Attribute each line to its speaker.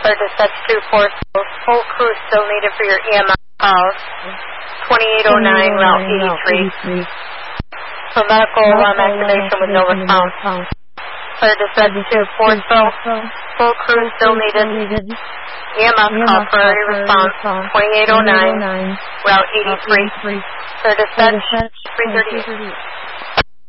Speaker 1: Clear dispatch 2-4, full crew still needed for your EMS calls. 2809, Route 83. For medical alarm activation with no response. Clear dispatch 2-4, full crew still needed. EMS call priority response 2809, Route 83. Clear dispatch 338.